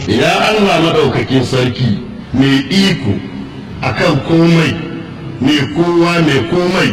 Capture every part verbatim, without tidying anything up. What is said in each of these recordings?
ya Allah madaukakin sarki mai iko akan komai, mai kowa mai komai,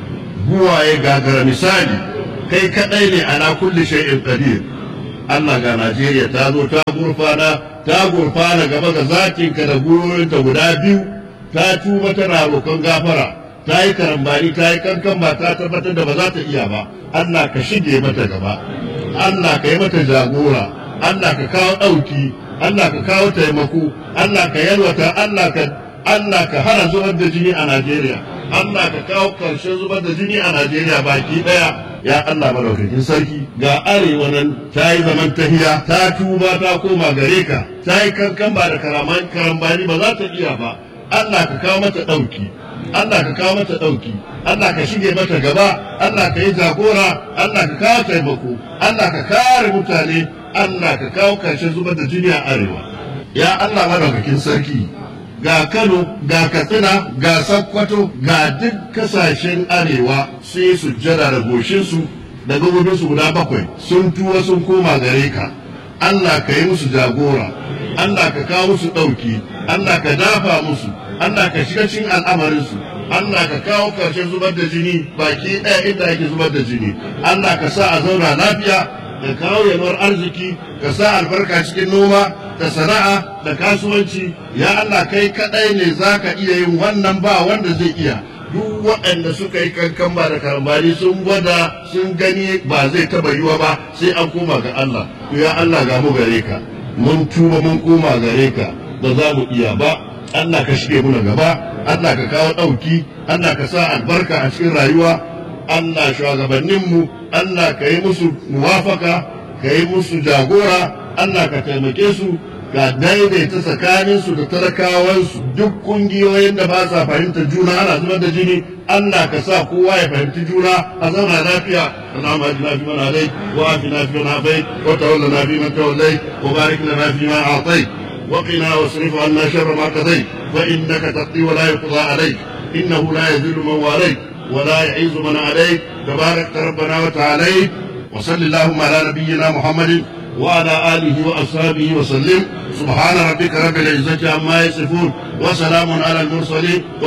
buwaye gagara misali, kai kadai ne ala kulli shay'in qadir. Allah ga Najeriya ta zo ta gurfana ta gurfana gaba ga zatinka da gurorinta guda biyu, ta tuba tana roƙon gafara, ta yi karambani ta yi kankan ba ta tabbatar da ba za ta iya ba. Allah ka shige mata gaba, Allah ka yi mata jagora, Allah ka kawo ɗauki, Allah ka kawo taimako, Allah ka yalwata, Allah ka Allah ka hana zubar da jini a Najeriya, Allah ka kawo ƙarshen zubar da jini a Najeriya baki ɗaya. Ya Allah madaukakin sarki, ga arewa nan ta yi zaman tahiya, ta tuba ta koma gare ka, ta yi kankan ba da karambani ba za ta iya ba. Allah ka kawo mata ɗauki, Allah ka kawo mata ɗauki, Allah ka shige mata gaba, Allah ka yi jagora, Allah ka kawo taimako, Allah ka kare mutane, Allah ka kawo ƙarshen zubar da jini a arewa. Ya Allah madaukakin sarki, ga Kano, ga Katsina, ga Sokoto, ga duk kasashen arewa sai sujjada da goshinsu da gabobinsu guda bakwai sun tuwa sun koma gare ka. Allah ka yi musu jagora, Allah ka kawo musu ɗauki, Allah ka dafa musu, Allah ka shiga cikin al'amarinsu, Allah ka kawo ƙarshen zubar da jini baki ɗaya inda ake zubar da jini, Allah ka sa a zauna lafiya, ka kawo yalwar arziki, ka sa albarka cikin noma da sana'a da kasuwanci. Ya Allah kai kadai ne za ka iya yin wannan, ba wanda zai iya. Duk waɗanda suka yi kankan ba da karambani sun gwada sun gani ba zai taba yiwa ba, sai an koma ga Allah. Ya Allah ga mu gare ka, mun tuba mun koma gare ka, ba za mu iya ba. Allah ka shige muna gaba, Allah ka kawo ɗauki, Allah ka sa albarka a cikin rayuwa. Allah shugabanninmu, Allah ka yi musu muwafaka, ka yi musu jagora, Allah ka taimake su, ka daidaita tsakaninsu da talakawansu. Duk kungiyoyin da ba sa fahimtar juna ana zubar da jini, Allah ka sa kowa ya fahimci juna a zauna lafiya. Allahumma ajina fi man hadayt wa afina fi man afayt wa tawallana fi man tawallayt wa barik lana fi ma a'tayt wa qina wasrif 'anna sharra ma qadayt fa innaka taqdi wa la yuqda 'alayk innahu la yadhillu man walayt wa la yu'izzu man 'alayk tabarakta rabbana wa ta'ala. wa sallallahu ala nabiyyina Muhammadin وعلى آله وأصحابه وسلم. سبحان ربك رب العزة عما يصفون وسلام على المرسلين.